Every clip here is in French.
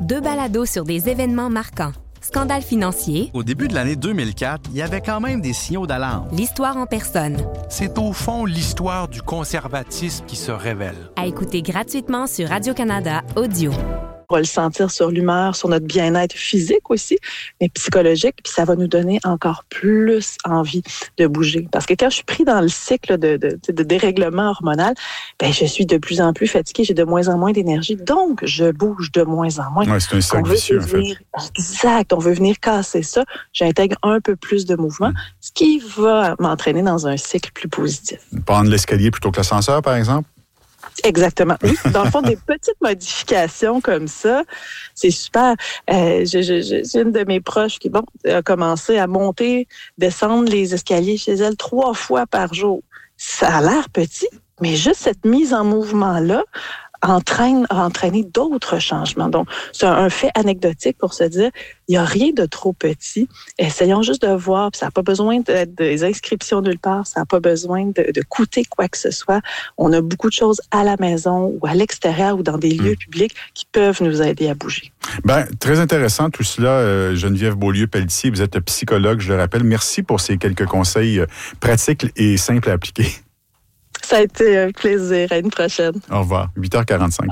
2 balados sur des événements marquants. Scandale financier. Au début de l'année 2004, il y avait quand même des signaux d'alarme. L'histoire en personne. C'est au fond l'histoire du conservatisme qui se révèle. À écouter gratuitement sur Radio-Canada Audio. On va le sentir sur l'humeur, sur notre bien-être physique aussi, mais psychologique, puis ça va nous donner encore plus envie de bouger. Parce que quand je suis pris dans le cycle de dérèglement hormonal, ben je suis de plus en plus fatiguée, j'ai de moins en moins d'énergie, donc je bouge de moins en moins. Oui, c'est un cercle vicieux, en fait. Exact, on veut venir casser ça. J'intègre un peu plus de mouvement, ce qui va m'entraîner dans un cycle plus positif. Prendre l'escalier plutôt que l'ascenseur, par exemple? Exactement. Oui, dans le fond, des petites modifications comme ça, c'est super. J'ai une de mes proches qui, a commencé à monter, descendre les escaliers chez elle 3 fois par jour. Ça a l'air petit, mais juste cette mise en mouvement-là a entraîné d'autres changements. Donc, c'est un fait anecdotique pour se dire, il n'y a rien de trop petit. Essayons juste de voir, puis ça n'a pas besoin d'être des inscriptions nulle part, ça n'a pas besoin de coûter quoi que ce soit. On a beaucoup de choses à la maison ou à l'extérieur ou dans des lieux publics qui peuvent nous aider à bouger. Bien, très intéressant tout cela. Geneviève Beaulieu-Pelletier, vous êtes psychologue, je le rappelle. Merci pour ces quelques conseils pratiques et simples à appliquer. Ça a été un plaisir. À une prochaine. Au revoir. 8h45.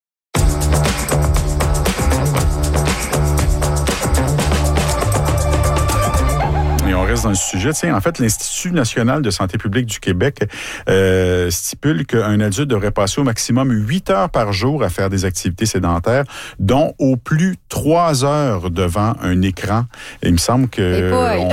Et on reste dans le sujet. Tiens, en fait, l'Institut national de santé publique du Québec stipule qu'un adulte devrait passer au maximum 8 heures par jour à faire des activités sédentaires, dont au plus 3 heures devant un écran. Et il me semble que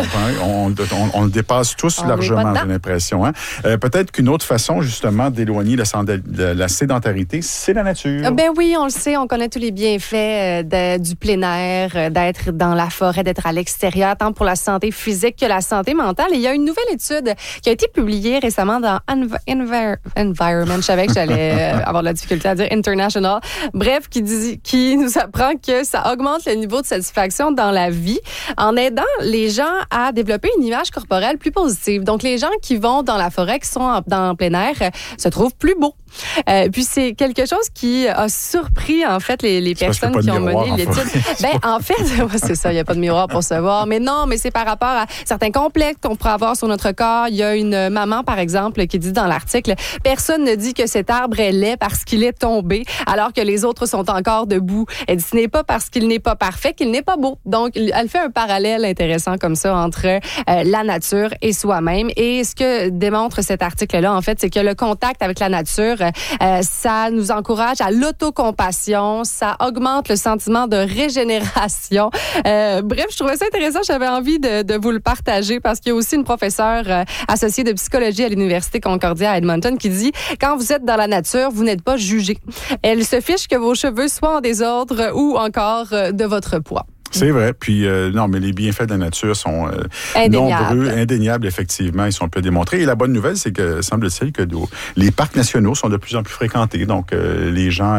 on le dépasse tous largement, j'ai l'impression. Hein? Peut-être qu'une autre façon, justement, d'éloigner la sédentarité, c'est la nature. Ben oui, on le sait, on connaît tous les bienfaits du plein air, d'être dans la forêt, d'être à l'extérieur, tant pour la santé physique que la santé mentale. Et il y a une nouvelle étude qui a été publiée récemment dans Environment. Je savais que j'allais avoir de la difficulté à dire International. Bref, qui nous apprend que ça augmente le niveau de satisfaction dans la vie en aidant les gens à développer une image corporelle plus positive. Donc, les gens qui vont dans la forêt, qui sont dans plein air, se trouvent plus beaux. Puis c'est quelque chose qui a surpris en fait les personnes qui ont mené l'étude. En fait, c'est ça, il n'y a pas de miroir pour se voir. Mais non, mais c'est par rapport à certains complexes qu'on pourrait avoir sur notre corps. Il y a une maman, par exemple, qui dit dans l'article, personne ne dit que cet arbre est laid parce qu'il est tombé, alors que les autres sont encore debout. Elle dit, ce n'est pas parce qu'il n'est pas parfait qu'il n'est pas beau. Donc, elle fait un parallèle intéressant comme ça entre la nature et soi-même. Et ce que démontre cet article-là, en fait, c'est que le contact avec la nature, ça nous encourage à l'autocompassion, ça augmente le sentiment de régénération. Bref, je trouvais ça intéressant, j'avais envie de vous le partager parce qu'il y a aussi une professeure associée de psychologie à l'Université Concordia à Edmonton qui dit « Quand vous êtes dans la nature, vous n'êtes pas jugé. Elle se fiche que vos cheveux soient en désordre ou encore de votre poids. » C'est vrai. Puis, non, mais les bienfaits de la nature sont nombreux, indéniables, effectivement. Ils sont peu démontrés. Et la bonne nouvelle, c'est que, semble-t-il, que les parcs nationaux sont de plus en plus fréquentés. Donc, les gens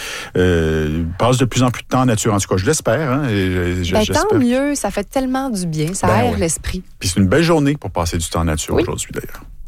passent de plus en plus de temps en nature. En tout cas, je l'espère. Hein, tant mieux. Ça fait tellement du bien. Ça aère l'esprit. Puis, c'est une belle journée pour passer du temps en nature aujourd'hui, d'ailleurs.